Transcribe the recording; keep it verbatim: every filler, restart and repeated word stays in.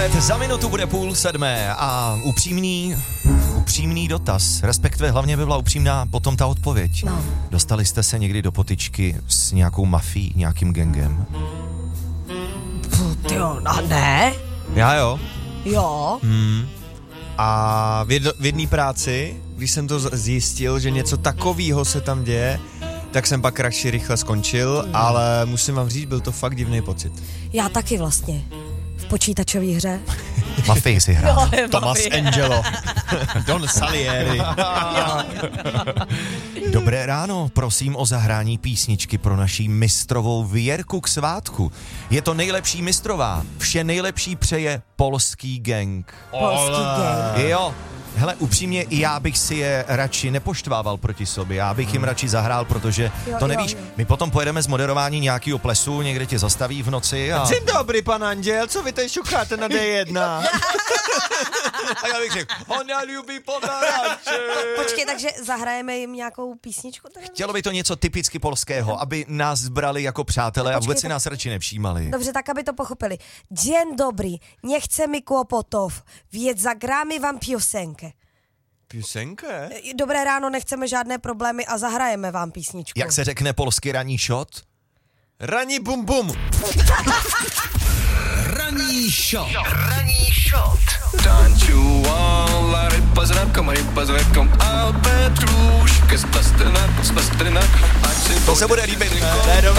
devět, za minutu bude půl sedmé a upřímný, upřímný dotaz, respektive hlavně by byla upřímná potom ta odpověď. No. Dostali jste se někdy do potyčky s nějakou mafií, nějakým gangem? Tyjo, a ne? Já jo. Jo. Hmm. A v, jedno, v jedné práci, když jsem to zjistil, že něco takového se tam děje, tak jsem pak radši rychle skončil, mm. ale musím vám říct, byl to fakt divný pocit. Já taky vlastně. V počítačové hře. Mafii si hrál. No, Thomas Angelo. Don Salieri. Dobré ráno, prosím o zahrání písničky pro naší mistrovou Věrku k svátku. Je to nejlepší mistrová, vše nejlepší přeje polský gang. Polský gang. Jo, hele, upřímně, já bych si je radši nepoštvával proti sobě, já bych jim radši zahrál, protože Jo, to jo, nevíš, jo. my potom pojedeme z moderování nějakýho plesu, někde tě zastaví v noci a... Dzień dobry, pan Anděl, co vy tady šucháte na D jedna? A já bych řekl, ona ljubí podaráče. Počkej, takže zahrajeme jim nějakou písničku? Teda? Chtělo by to něco typicky polského, aby nás brali jako přátelé a Počkej, vůbec si tak- nás radši nevšímali. Dobře, tak aby to pochopili. Dzień dobry, nie chce mi kłopotów, więc zagramy vám piosenkę. Písenke? Dobré ráno, nechceme žádné problémy a zahrajeme vám písničku. Jak se řekne polsky ranní shot? Raní bum bum. Ranní shot. Ranní shot. Tańczyła ryba z ręką, ryba z ręką, a Petruszkę z plastyna, z plastyna. To se bude líbit. To je dobrý.